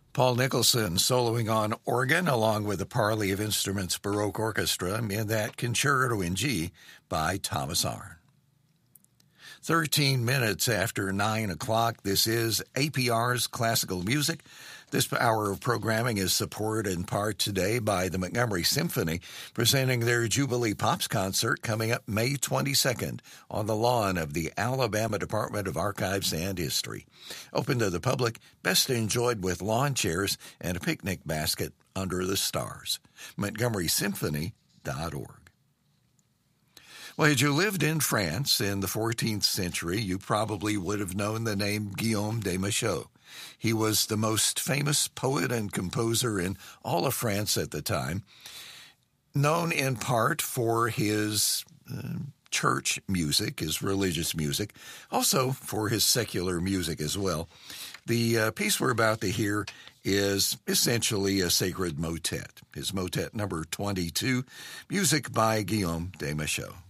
Paul Nicholson soloing on organ along with the Parley of Instruments Baroque Orchestra in that Concerto in G by Thomas Arne. 13 minutes after 9 o'clock, this is APR's Classical Music. This hour of programming is supported in part today by the Montgomery Symphony, presenting their Jubilee Pops concert coming up May 22nd on the lawn of the Alabama Department of Archives and History. Open to the public, best enjoyed with lawn chairs and a picnic basket under the stars. MontgomerySymphony.org. Well, had you lived in France in the 14th century, you probably would have known the name Guillaume de Machaut. He was the most famous poet and composer in all of France at the time, known in part for his church music, his religious music, also for his secular music as well. The piece we're about to hear is essentially a sacred motet, his motet number 22, music by Guillaume de Machaut.